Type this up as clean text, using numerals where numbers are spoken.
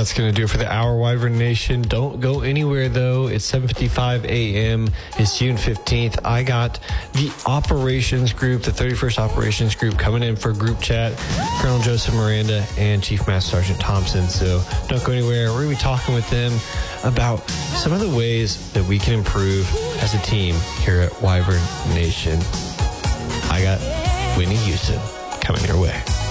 That's going to do it for the hour, Wyvern Nation. Don't go anywhere, though. It's 7:55 a.m. It's June 15th. I got the operations group, the 31st operations group, coming in for group chat. Colonel Joseph Miranda and Chief Master Sergeant Thompson. So don't go anywhere. We're going to be talking with them about some of the ways that we can improve as a team here at Wyvern Nation. I got Whitney Houston coming your way.